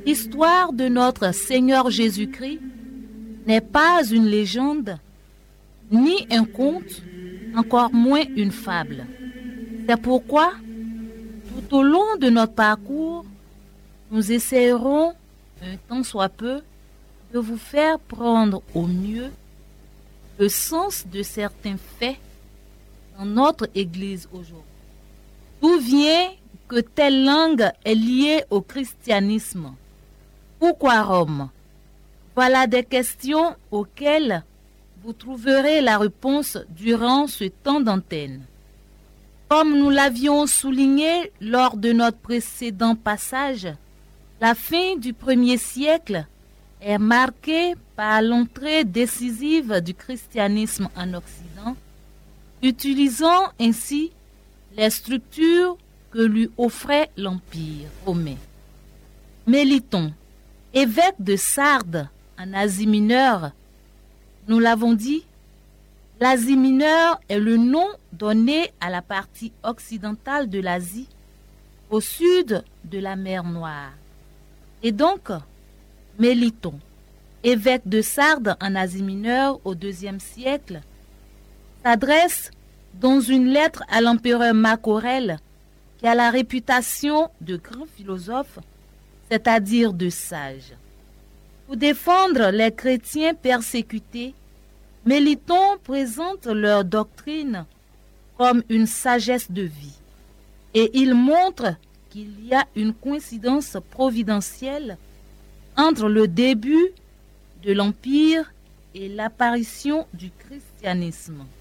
L'histoire de notre Seigneur Jésus-Christ n'est pas une légende, ni un conte, encore moins une fable. C'est pourquoi, tout au long de notre parcours, nous essaierons, un tant soit peu, de vous faire prendre au mieux le sens de certains faits dans notre Église aujourd'hui. D'où vient que telle langue est liée au christianisme? Pourquoi Rome? Voilà des questions auxquelles vous trouverez la réponse durant ce temps d'antenne. Comme nous l'avions souligné lors de notre précédent passage, la fin du 1er siècle est marquée par l'entrée décisive du christianisme en Occident, utilisant ainsi les structures que lui offrait l'Empire romain. Méliton, évêque de Sardes en Asie mineure, nous l'avons dit, l'Asie mineure est le nom donné à la partie occidentale de l'Asie, au sud de la mer Noire. Et donc, Méliton, évêque de Sardes en Asie mineure au IIe siècle, s'adresse dans une lettre à l'empereur Marc Aurèle, qui a la réputation de grand philosophe, c'est-à-dire de sage. Pour défendre les chrétiens persécutés, Méliton présente leur doctrine comme une sagesse de vie. Et il montre qu'il y a une coïncidence providentielle entre le début de l'Empire et l'apparition du christianisme.